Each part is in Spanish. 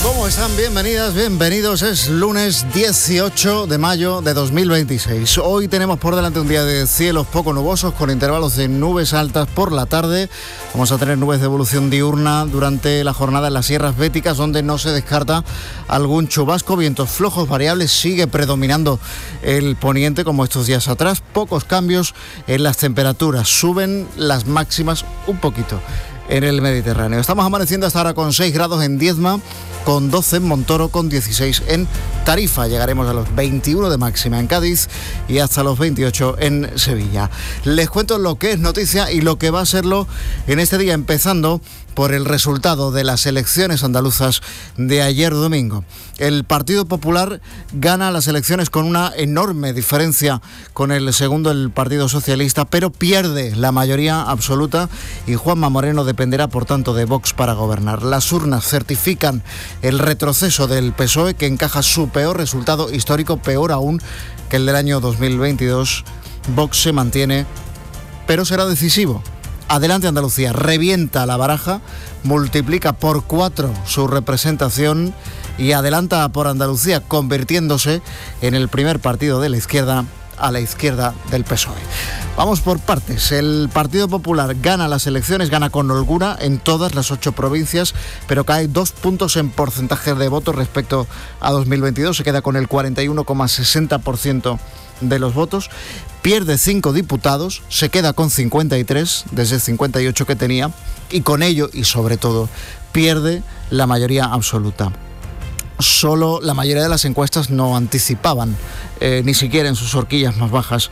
¿Cómo están? Bienvenidas, bienvenidos. Es lunes 18 de mayo de 2026. Hoy tenemos por delante un día de cielos poco nubosos con intervalos de nubes altas por la tarde. Vamos a tener nubes de evolución diurna durante la jornada en las sierras béticas, donde no se descarta algún chubasco. Vientos flojos variables, sigue predominando el poniente como estos días atrás. Pocos cambios en las temperaturas. Suben las máximas un poquito en el Mediterráneo. Estamos amaneciendo hasta ahora con 6 grados en Diezma, con 12 en Montoro, con 16 en Tarifa. Llegaremos a los 21 de máxima en Cádiz y hasta los 28 en Sevilla. Les cuento lo que es noticia y lo que va a serlo en este día, empezando por el resultado de las elecciones andaluzas de ayer domingo. El Partido Popular gana las elecciones con una enorme diferencia con el segundo, el Partido Socialista, pero pierde la mayoría absoluta y Juanma Moreno dependerá, por tanto, de Vox para gobernar. Las urnas certifican el retroceso del PSOE, que encaja su peor resultado histórico, peor aún que el del año 2022. Vox se mantiene, pero será decisivo. Adelante Andalucía, revienta la baraja, multiplica por 4 su representación y adelanta por Andalucía, convirtiéndose en el primer partido de la izquierda a la izquierda del PSOE. Vamos por partes. El Partido Popular gana las elecciones, gana con holgura en todas las 8 provincias, pero cae 2 puntos en porcentaje de votos respecto a 2022. Se queda con el 41,60% de los votos. Pierde 5 diputados, se queda con 53 desde 58 que tenía, y con ello, y sobre todo, pierde la mayoría absoluta. Solo la mayoría de las encuestas no anticipaban, ni siquiera en sus horquillas más bajas,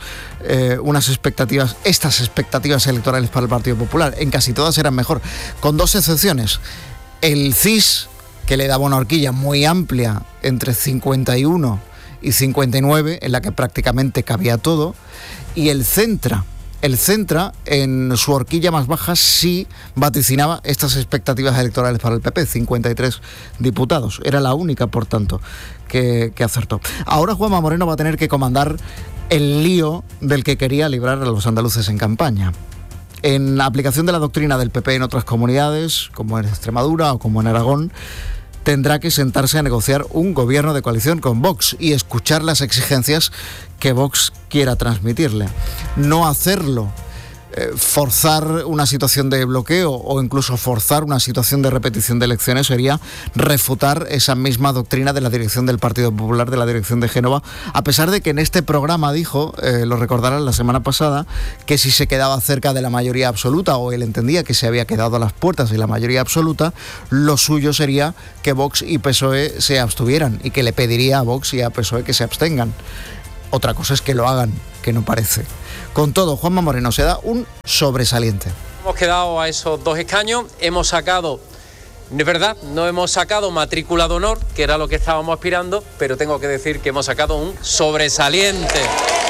estas expectativas electorales para el Partido Popular. En casi todas eran mejor, con 2 excepciones. El CIS, que le daba una horquilla muy amplia entre 51 y 59, en la que prácticamente cabía todo, y el Centra. El Centra, en su horquilla más baja, sí vaticinaba estas expectativas electorales para el PP, 53 diputados. Era la única, por tanto, que acertó. Ahora Juanma Moreno va a tener que comandar el lío del que quería librar a los andaluces en campaña. En la aplicación de la doctrina del PP en otras comunidades, como en Extremadura o como en Aragón, tendrá que sentarse a negociar un gobierno de coalición con Vox y escuchar las exigencias que Vox quiera transmitirle. No hacerlo, forzar una situación de bloqueo o incluso forzar una situación de repetición de elecciones, sería refutar esa misma doctrina de la dirección del Partido Popular, de la dirección de Génova, a pesar de que en este programa dijo, lo recordarán la semana pasada, que si se quedaba cerca de la mayoría absoluta, o él entendía que se había quedado a las puertas de la mayoría absoluta, lo suyo sería que Vox y PSOE se abstuvieran y que le pediría a Vox y a PSOE que se abstengan. Otra cosa es que lo hagan, que no parece. Con todo, Juanma Moreno se da un sobresaliente. Hemos quedado a esos 2 escaños, hemos sacado, de verdad, no hemos sacado matrícula de honor, que era lo que estábamos aspirando, pero tengo que decir que hemos sacado un sobresaliente.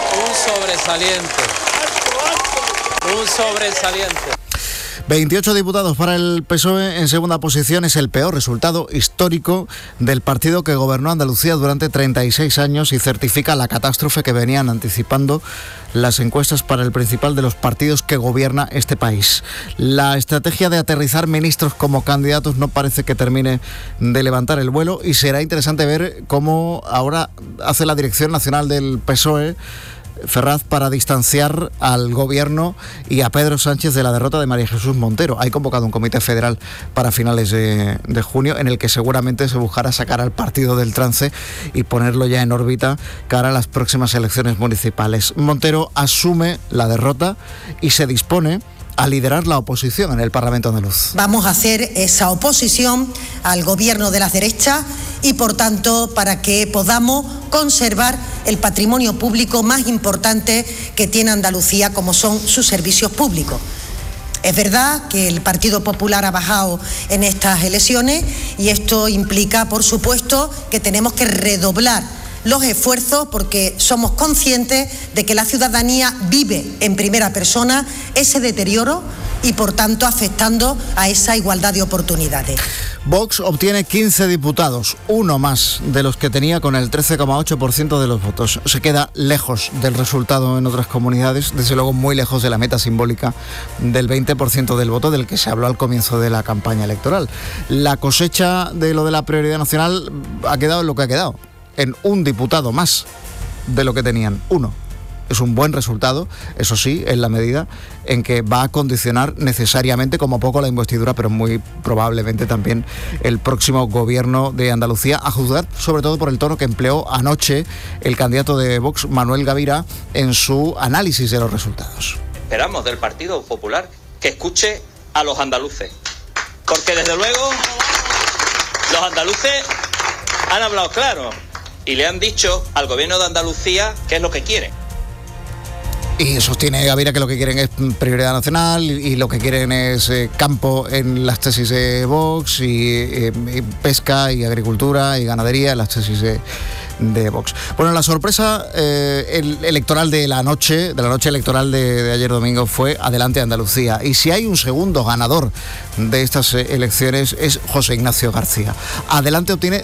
Un sobresaliente. 28 diputados para el PSOE en segunda posición. Es el peor resultado histórico del partido que gobernó Andalucía durante 36 años y certifica la catástrofe que venían anticipando las encuestas para el principal de los partidos que gobierna este país. La estrategia de aterrizar ministros como candidatos no parece que termine de levantar el vuelo, y será interesante ver cómo ahora hace la dirección nacional del PSOE, Ferraz, para distanciar al gobierno y a Pedro Sánchez de la derrota de María Jesús Montero. Hay convocado un comité federal para finales de junio, en el que seguramente se buscará sacar al partido del trance y ponerlo ya en órbita cara a las próximas elecciones municipales. Montero asume la derrota y se dispone a liderar la oposición en el Parlamento andaluz. Vamos a hacer esa oposición al gobierno de las derechas y, por tanto, para que podamos conservar el patrimonio público más importante que tiene Andalucía, como son sus servicios públicos. Es verdad que el Partido Popular ha bajado en estas elecciones y esto implica, por supuesto, que tenemos que redoblar los esfuerzos, porque somos conscientes de que la ciudadanía vive en primera persona ese deterioro y por tanto afectando a esa igualdad de oportunidades. Vox obtiene 15 diputados, uno más de los que tenía con el 13,8% de los votos. Se queda lejos del resultado en otras comunidades, desde luego muy lejos de la meta simbólica del 20% del voto del que se habló al comienzo de la campaña electoral. La cosecha de lo de la prioridad nacional ha quedado en lo que ha quedado, en un diputado más de lo que tenían, uno. Es un buen resultado, eso sí, en la medida en que va a condicionar necesariamente como poco la investidura, pero muy probablemente también el próximo gobierno de Andalucía, a juzgar sobre todo por el tono que empleó anoche el candidato de Vox, Manuel Gavira, en su análisis de los resultados. Esperamos del Partido Popular que escuche a los andaluces, porque desde luego los andaluces han hablado claro y le han dicho al gobierno de Andalucía qué es lo que quieren. Y sostiene Gavira que lo que quieren es prioridad nacional y lo que quieren es campo en las tesis de Vox y pesca y agricultura y ganadería en las tesis de Vox. Bueno, la sorpresa electoral de la noche electoral de ayer domingo fue Adelante Andalucía. Y si hay un segundo ganador de estas elecciones es José Ignacio García. Adelante obtiene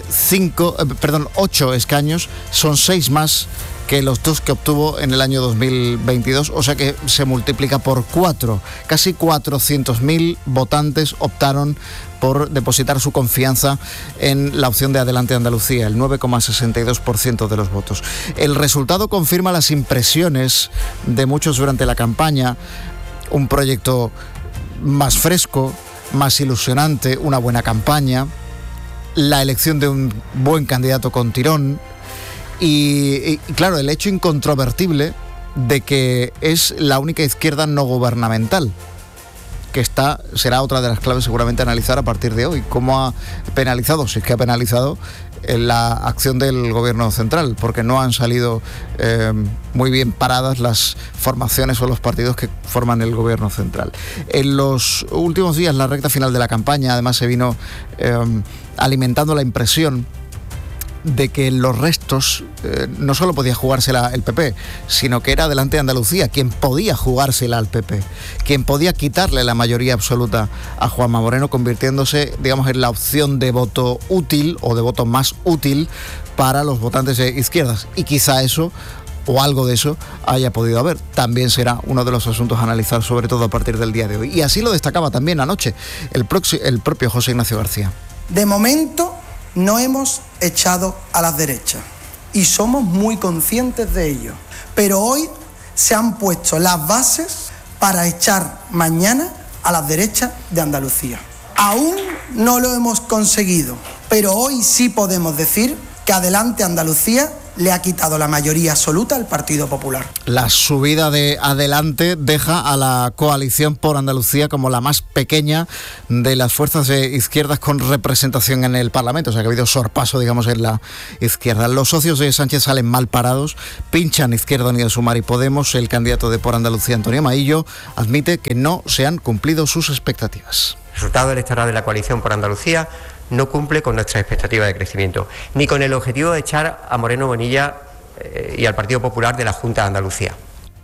8 escaños, son 6 más que los 2 que obtuvo en el año 2022, o sea que se multiplica por 4. Casi 400.000 votantes optaron por depositar su confianza en la opción de Adelante Andalucía, el 9,62% de los votos. El resultado confirma las impresiones de muchos durante la campaña, un proyecto más fresco, más ilusionante, una buena campaña, la elección de un buen candidato con tirón, y claro, el hecho incontrovertible de que es la única izquierda no gubernamental, que será otra de las claves seguramente a analizar a partir de hoy. ¿Cómo ha penalizado, si es que ha penalizado, la acción del gobierno central? Porque no han salido muy bien paradas las formaciones o los partidos que forman el gobierno central. En los últimos días, la recta final de la campaña, además se vino alimentando la impresión de que los restos no solo podía jugársela el PP, sino que era Adelante Andalucía quien podía jugársela al PP, quien podía quitarle la mayoría absoluta a Juanma Moreno, convirtiéndose, digamos, en la opción de voto útil o de voto más útil para los votantes de izquierdas. Y quizá eso, o algo de eso, haya podido haber. También será uno de los asuntos a analizar, sobre todo a partir del día de hoy. Y así lo destacaba también anoche el propio José Ignacio García. De momento no hemos echado a las derechas y somos muy conscientes de ello, pero hoy se han puesto las bases para echar mañana a las derechas de Andalucía. Aún no lo hemos conseguido, pero hoy sí podemos decir que Adelante Andalucía le ha quitado la mayoría absoluta al Partido Popular. La subida de Adelante deja a la coalición por Andalucía como la más pequeña de las fuerzas de izquierdas con representación en el Parlamento, o sea que ha habido sorpaso, digamos, en la izquierda. Los socios de Sánchez salen mal parados, pinchan Izquierda Unida, Sumar y Podemos. El candidato de Por Andalucía, Antonio Maillo, admite que no se han cumplido sus expectativas. El resultado electoral de la coalición por Andalucía no cumple con nuestra expectativa de crecimiento, ni con el objetivo de echar a Moreno Bonilla y al Partido Popular de la Junta de Andalucía.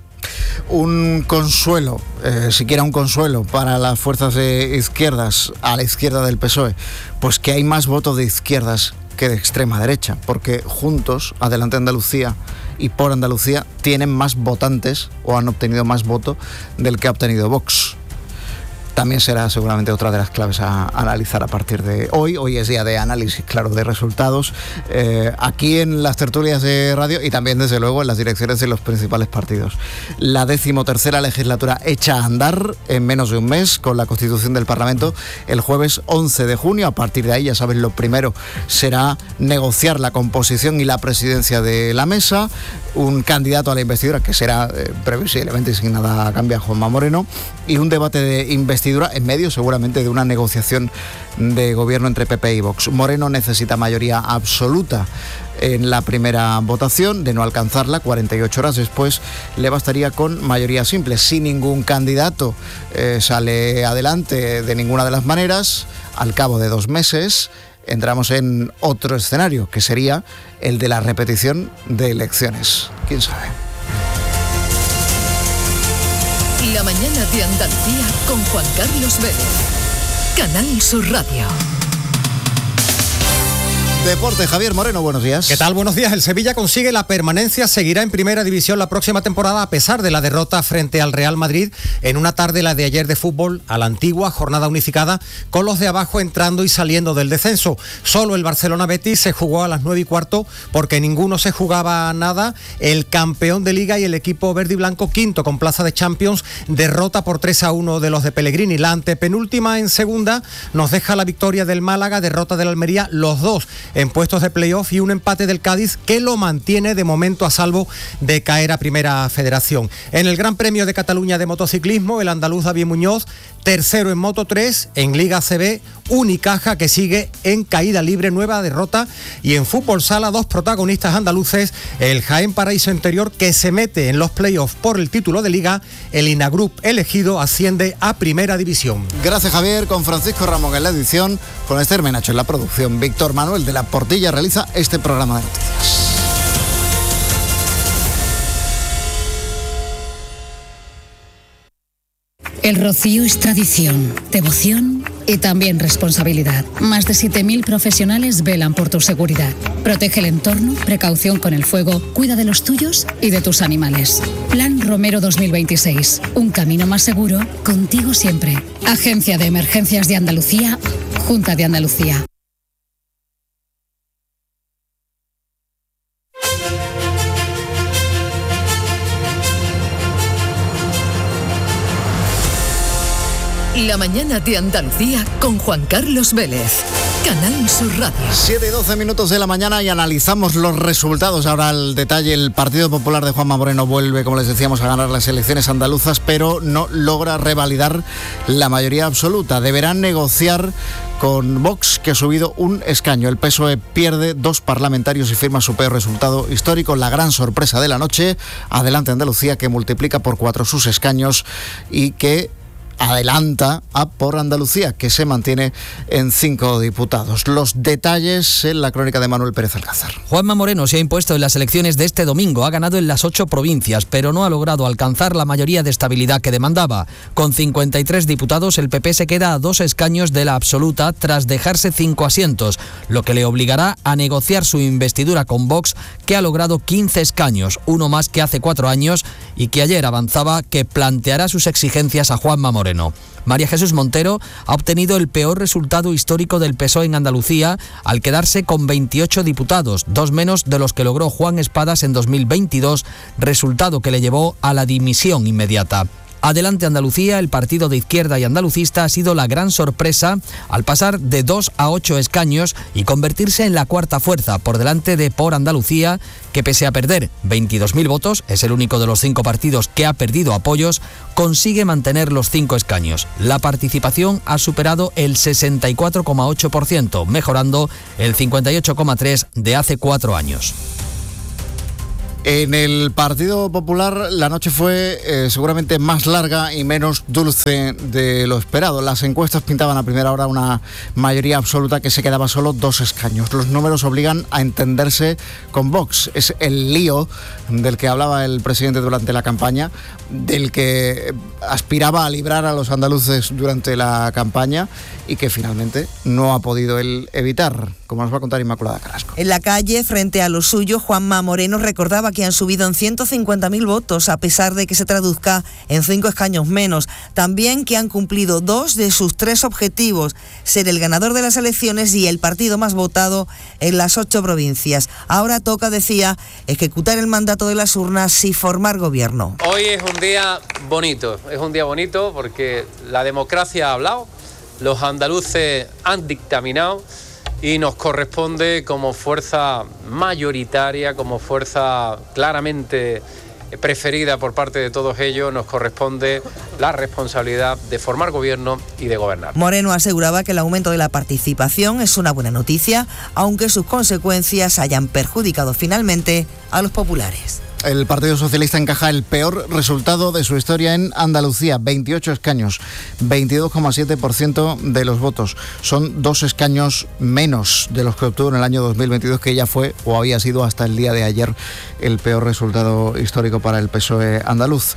Un consuelo, siquiera un consuelo para las fuerzas de izquierdas, a la izquierda del PSOE, pues que hay más votos de izquierdas que de extrema derecha, porque juntos, Adelante Andalucía y Por Andalucía, tienen más votantes o han obtenido más voto del que ha obtenido Vox. También será seguramente otra de las claves a analizar a partir de hoy. Hoy es día de análisis, claro, de resultados, aquí en las tertulias de radio y también, desde luego, en las direcciones de los principales partidos. La 13ª legislatura echa a andar en menos de un mes con la constitución del Parlamento el jueves 11 de junio. A partir de ahí, ya sabes, lo primero será negociar la composición y la presidencia de la mesa. Un candidato a la investidura, que será previsiblemente, sin nada cambia, Juanma Moreno, y un debate de investidura en medio seguramente de una negociación de gobierno entre PP y Vox. Moreno necesita mayoría absoluta en la primera votación. De no alcanzarla, 48 horas después le bastaría con mayoría simple. Si ningún candidato sale adelante de ninguna de las maneras, al cabo de 2 meses entramos en otro escenario, que sería el de la repetición de elecciones. ¿Quién sabe? La mañana de Andalucía con Juan Carlos Vélez. Canal Sur Radio. Deporte, Javier Moreno, buenos días. ¿Qué tal? Buenos días. El Sevilla consigue la permanencia, seguirá en Primera División la próxima temporada a pesar de la derrota frente al Real Madrid en una tarde, la de ayer, de fútbol a la antigua, jornada unificada, con los de abajo entrando y saliendo del descenso. Solo el Barcelona-Betis se jugó a las 9:15 porque ninguno se jugaba nada. El campeón de Liga y el equipo verde y blanco, quinto con plaza de Champions, derrota por 3-1 de los de Pellegrini. La antepenúltima en segunda nos deja la victoria del Málaga, derrota del Almería, los dos en puestos de playoff, y un empate del Cádiz que lo mantiene de momento a salvo de caer a Primera Federación. En el Gran Premio de Cataluña de motociclismo, el andaluz David Muñoz, tercero en Moto 3, en Liga ACB, Unicaja, que sigue en caída libre, nueva derrota. Y en fútbol sala, dos protagonistas andaluces, el Jaén Paraíso Interior, que se mete en los playoffs por el título de Liga, el Inagroup elegido asciende a Primera División. Gracias, Javier, con Francisco Ramón en la edición, con Esther Menacho en la producción. Víctor Manuel de la Portilla realiza este programa de noticias. El rocío es tradición, devoción y también responsabilidad. Más de 7.000 profesionales velan por tu seguridad. Protege el entorno, precaución con el fuego, cuida de los tuyos y de tus animales. Plan Romero 2026. Un camino más seguro, contigo siempre. Agencia de Emergencias de Andalucía, Junta de Andalucía. La mañana de Andalucía con Juan Carlos Vélez. Canal Sur Radio. 7:12 de la mañana y analizamos los resultados. Ahora al detalle, el Partido Popular de Juanma Moreno vuelve, como les decíamos, a ganar las elecciones andaluzas, pero no logra revalidar la mayoría absoluta. Deberán negociar con Vox, que ha subido un escaño. El PSOE pierde 2 parlamentarios y firma su peor resultado histórico. La gran sorpresa de la noche, Adelante Andalucía, que multiplica por 4 sus escaños y que adelanta a Por Andalucía, que se mantiene en 5 diputados. Los detalles en la crónica de Manuel Pérez Alcázar. Juanma Moreno se ha impuesto en las elecciones de este domingo, ha ganado en las 8 provincias, pero no ha logrado alcanzar la mayoría de estabilidad que demandaba. Con 53 diputados, el PP se queda a 2 escaños de la absoluta tras dejarse 5 asientos, lo que le obligará a negociar su investidura con Vox, que ha logrado 15 escaños, uno más que hace 4 años, y que ayer avanzaba que planteará sus exigencias a Juanma Moreno. María Jesús Montero ha obtenido el peor resultado histórico del PSOE en Andalucía al quedarse con 28 diputados, 2 menos de los que logró Juan Espadas en 2022, resultado que le llevó a la dimisión inmediata. Adelante Andalucía, el partido de izquierda y andalucista, ha sido la gran sorpresa al pasar de 2 a 8 escaños y convertirse en la cuarta fuerza por delante de Por Andalucía, que pese a perder 22.000 votos, es el único de los 5 partidos que ha perdido apoyos, consigue mantener los 5 escaños. La participación ha superado el 64,8%, mejorando el 58,3% de hace 4 años. En el Partido Popular la noche fue seguramente más larga y menos dulce de lo esperado. Las encuestas pintaban a primera hora una mayoría absoluta que se quedaba solo 2 escaños. Los números obligan a entenderse con Vox. Es el lío del que hablaba el presidente durante la campaña, del que aspiraba a librar a los andaluces durante la campaña y que finalmente no ha podido él evitar, como nos va a contar Inmaculada Carrasco. En la calle, frente a los suyos, Juanma Moreno recordaba que han subido en 150.000 votos, a pesar de que se traduzca en 5 escaños menos. También que han cumplido 2 de sus 3 objetivos, ser el ganador de las elecciones y el partido más votado en las 8 provincias. Ahora toca, decía, ejecutar el mandato de las urnas y formar gobierno. Hoy es un día bonito porque la democracia ha hablado, los andaluces han dictaminado y nos corresponde como fuerza mayoritaria, como fuerza claramente preferida por parte de todos ellos, nos corresponde la responsabilidad de formar gobierno y de gobernar. Moreno aseguraba que el aumento de la participación es una buena noticia, aunque sus consecuencias hayan perjudicado finalmente a los populares. El Partido Socialista encaja el peor resultado de su historia en Andalucía, 28 escaños, 22,7% de los votos. Son 2 escaños menos de los que obtuvo en el año 2022, que ya fue o había sido hasta el día de ayer el peor resultado histórico para el PSOE andaluz.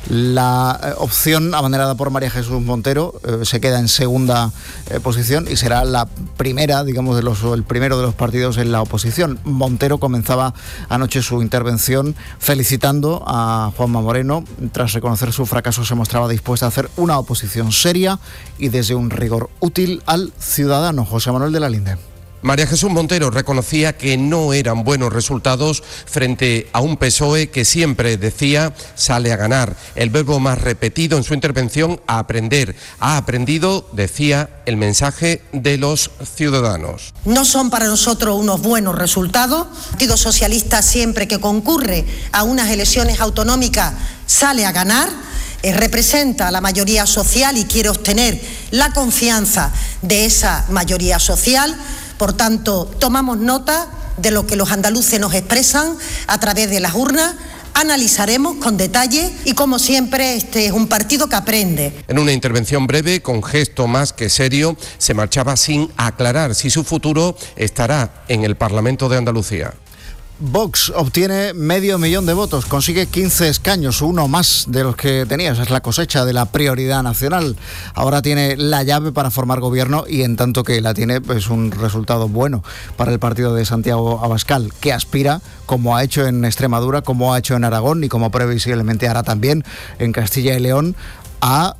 La opción abanderada por María Jesús Montero se queda en segunda posición y será la primera, digamos, el primero de los partidos en la oposición. Montero comenzaba anoche su intervención felicitando a Juanma Moreno. Tras reconocer su fracaso, se mostraba dispuesta a hacer una oposición seria y desde un rigor útil al ciudadano. José Manuel de la Linde. María Jesús Montero reconocía que no eran buenos resultados frente a un PSOE que siempre decía sale a ganar. El verbo más repetido en su intervención, a aprender. Ha aprendido, decía, el mensaje de los ciudadanos. No son para nosotros unos buenos resultados. El Partido Socialista, siempre que concurre a unas elecciones autonómicas, sale a ganar. Representa a la mayoría social y quiere obtener la confianza de esa mayoría social. Por tanto, tomamos nota de lo que los andaluces nos expresan a través de las urnas, analizaremos con detalle y, como siempre, este es un partido que aprende. En una intervención breve, con gesto más que serio, se marchaba sin aclarar si su futuro estará en el Parlamento de Andalucía. Vox obtiene 500.000 de votos, consigue 15 escaños, uno más de los que tenía. Esa es la cosecha de la prioridad nacional. Ahora tiene la llave para formar gobierno y en tanto que la tiene, es un resultado bueno para el partido de Santiago Abascal, que aspira, como ha hecho en Extremadura, como ha hecho en Aragón y como previsiblemente hará también en Castilla y León, a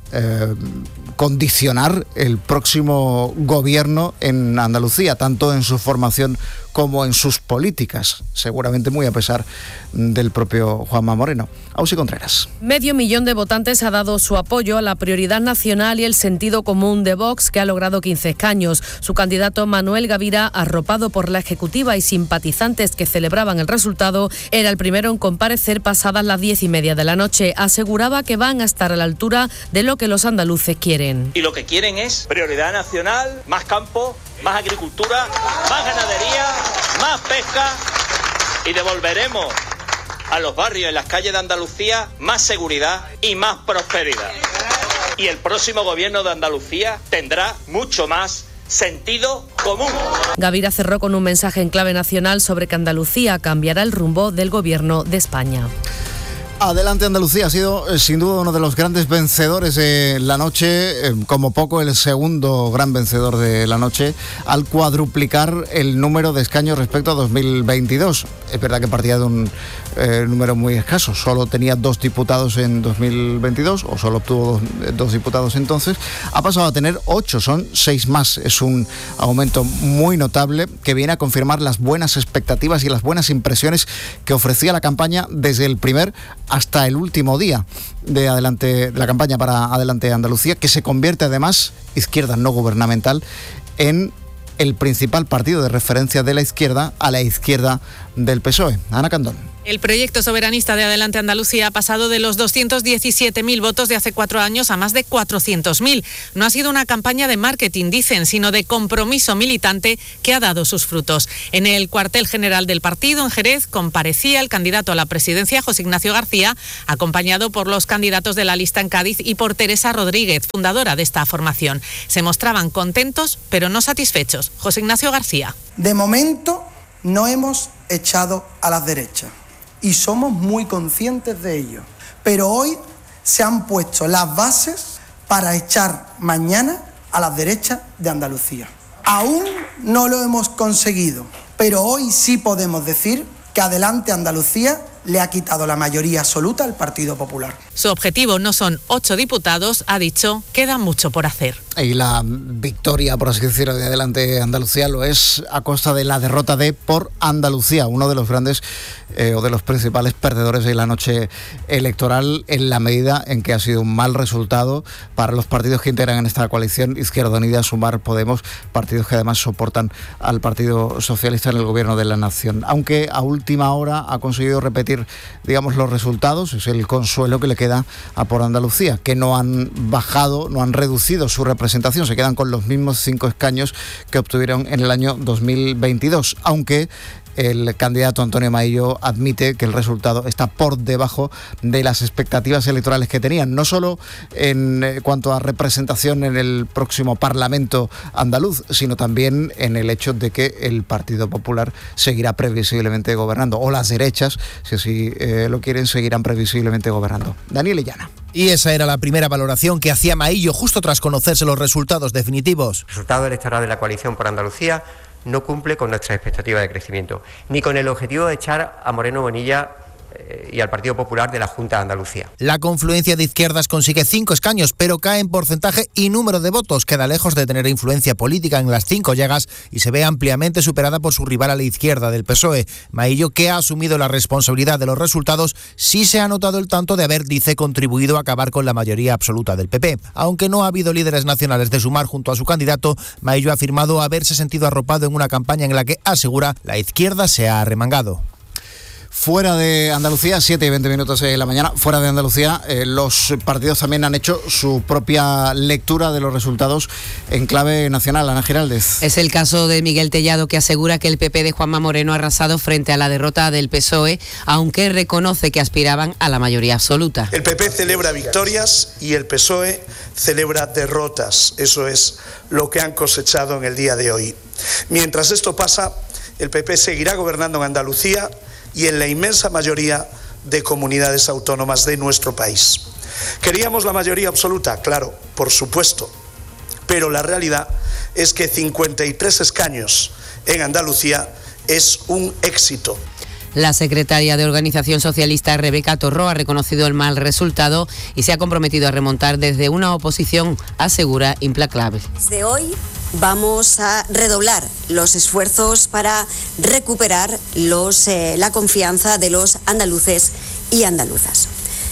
condicionar el próximo gobierno en Andalucía, tanto en su formación como en sus políticas, seguramente muy a pesar del propio Juanma Moreno. Ausi Contreras. 500.000 de votantes ha dado su apoyo a la prioridad nacional y el sentido común de Vox, que ha logrado 15 escaños. Su candidato Manuel Gavira, arropado por la Ejecutiva y simpatizantes que celebraban el resultado, era el primero en comparecer pasadas las 10:30 de la noche. Aseguraba que van a estar a la altura de lo que los andaluces quieren. Y lo que quieren es prioridad nacional, más campo, más agricultura, más ganadería, más pesca, y devolveremos a los barrios y las calles de Andalucía más seguridad y más prosperidad. Y el próximo gobierno de Andalucía tendrá mucho más sentido común. Gavira cerró con un mensaje en clave nacional sobre que Andalucía cambiará el rumbo del gobierno de España. Adelante Andalucía ha sido sin duda uno de los grandes vencedores de la noche, como poco el segundo gran vencedor de la noche, al cuadruplicar el número de escaños respecto a 2022. Es verdad que partía de un número muy escaso, solo tenía 2 diputados en 2022, o solo obtuvo 2 diputados entonces, ha pasado a tener 8, son 6 más. Es un aumento muy notable que viene a confirmar las buenas expectativas y las buenas impresiones que ofrecía la campaña desde el primer hasta el último día de la campaña para Adelante Andalucía, que se convierte además, izquierda no gubernamental, en el principal partido de referencia de la izquierda a la izquierda del PSOE. Ana Candón. El proyecto soberanista de Adelante Andalucía ha pasado de los 217.000 votos de hace 4 años a más de 400.000. No ha sido una campaña de marketing, dicen, sino de compromiso militante que ha dado sus frutos. En el cuartel general del partido, en Jerez, comparecía el candidato a la presidencia, José Ignacio García, acompañado por los candidatos de la lista en Cádiz y por Teresa Rodríguez, fundadora de esta formación. Se mostraban contentos, pero no satisfechos. José Ignacio García. De momento no hemos echado a las derechas. Y somos muy conscientes de ello. Pero hoy se han puesto las bases para echar mañana a las derechas de Andalucía. Aún no lo hemos conseguido, pero hoy sí podemos decir que Adelante Andalucía le ha quitado la mayoría absoluta al Partido Popular. Su objetivo no son 8 diputados, ha dicho, queda mucho por hacer. Y la victoria, por así decirlo, de Adelante Andalucía lo es a costa de la derrota de Por Andalucía, uno de los grandes o de los principales perdedores de la noche electoral, en la medida en que ha sido un mal resultado para los partidos que integran en esta coalición, Izquierda Unida, Sumar, Podemos, partidos que además soportan al Partido Socialista en el gobierno de la nación. Aunque a última hora ha conseguido repetir, digamos, los resultados, es el consuelo que le queda a Por Andalucía, que no han bajado, no han reducido su representación, se quedan con los mismos 5 escaños que obtuvieron en el año 2022, aunque el candidato Antonio Maillo admite que el resultado está por debajo de las expectativas electorales que tenían, no solo en cuanto a representación en el próximo Parlamento andaluz, sino también en el hecho de que el Partido Popular seguirá previsiblemente gobernando, o las derechas, si que si lo quieren seguirán previsiblemente gobernando. Daniel Illana. Y esa era la primera valoración que hacía Maillo justo tras conocerse los resultados definitivos. El resultado electoral de la coalición por Andalucía no cumple con nuestra expectativa de crecimiento, ni con el objetivo de echar a Moreno Bonilla y al Partido Popular de la Junta de Andalucía. La confluencia de izquierdas consigue 5 escaños, pero cae en porcentaje y número de votos. Queda lejos de tener influencia política en las 5 llagas y se ve ampliamente superada por su rival a la izquierda del PSOE. Maillo, que ha asumido la responsabilidad de los resultados, sí se ha notado el tanto de haber, dice, contribuido a acabar con la mayoría absoluta del PP. Aunque no ha habido líderes nacionales de sumar junto a su candidato, Maillo ha afirmado haberse sentido arropado en una campaña en la que, asegura, la izquierda se ha arremangado. Fuera de Andalucía, 7:20 de la mañana, fuera de Andalucía, los partidos también han hecho su propia lectura de los resultados en clave nacional. Ana Giraldez. Es el caso de Miguel Tellado, que asegura que el PP de Juanma Moreno ha arrasado frente a la derrota del PSOE, aunque reconoce que aspiraban a la mayoría absoluta. El PP celebra victorias y el PSOE celebra derrotas. Eso es lo que han cosechado en el día de hoy. Mientras esto pasa, el PP seguirá gobernando en Andalucía y en la inmensa mayoría de comunidades autónomas de nuestro país. ¿Queríamos la mayoría absoluta? Claro, por supuesto, pero la realidad es que 53 escaños en Andalucía es un éxito. La secretaria de Organización Socialista, Rebeca Torró, ha reconocido el mal resultado y se ha comprometido a remontar desde una oposición, asegura, implacable. Desde hoy vamos a redoblar los esfuerzos para recuperar la confianza de los andaluces y andaluzas.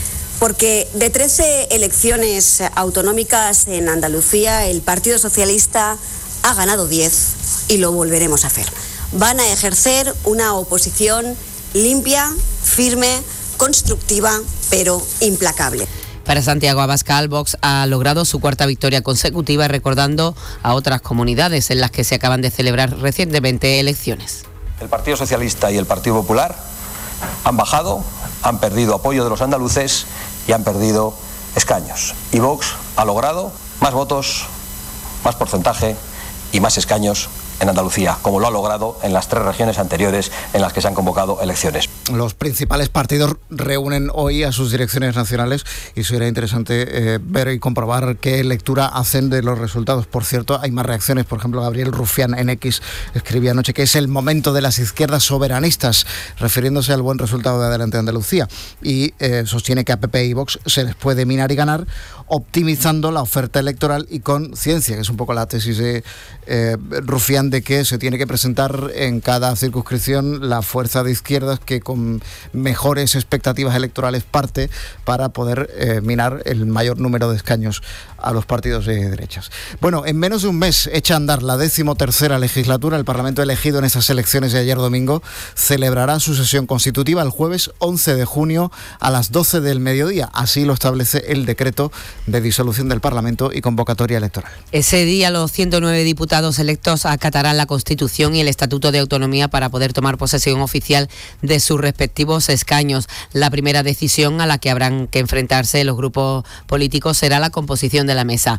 Porque de 13 elecciones autonómicas en Andalucía, el Partido Socialista ha ganado 10 y lo volveremos a hacer. Van a ejercer una oposición limpia, firme, constructiva, pero implacable. Para Santiago Abascal, Vox ha logrado su 4ª victoria consecutiva, recordando a otras comunidades en las que se acaban de celebrar recientemente elecciones. El Partido Socialista y el Partido Popular han bajado, han perdido apoyo de los andaluces y han perdido escaños. Y Vox ha logrado más votos, más porcentaje y más escaños en Andalucía, como lo ha logrado en las 3 regiones anteriores en las que se han convocado elecciones. Los principales partidos reúnen hoy a sus direcciones nacionales y será interesante ver y comprobar qué lectura hacen de los resultados. Por cierto, hay más reacciones. Por ejemplo, Gabriel Rufián en X escribía anoche que es el momento de las izquierdas soberanistas, refiriéndose al buen resultado de Adelante Andalucía, y sostiene que a PP y Vox se les puede minar y ganar optimizando la oferta electoral y con ciencia, que es un poco la tesis de Rufián, de que se tiene que presentar en cada circunscripción la fuerza de izquierdas que con mejores expectativas electorales parte para poder minar el mayor número de escaños a los partidos de derechas. Bueno, en menos de un mes echa a andar la 13ª legislatura. El Parlamento elegido en esas elecciones de ayer domingo celebrará su sesión constitutiva el jueves 11 de junio a las 12 del mediodía. Así lo establece el decreto de disolución del Parlamento y convocatoria electoral. Ese día los 109 diputados electos acatarán la Constitución y el Estatuto de Autonomía para poder tomar posesión oficial de sus respectivos escaños. La primera decisión a la que habrán que enfrentarse los grupos políticos será la composición de la mesa.